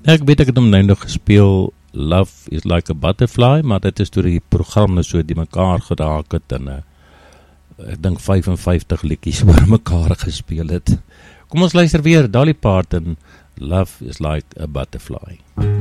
Ek weet ek het hom nou nog gespeel, Love is like a Butterfly, maar dit is toe die program so die mekaar geraak het en ek dink 55 liedjies oor mekaar gespeel het. Kom ons luister weer Dolly Parton, Love is like a Butterfly.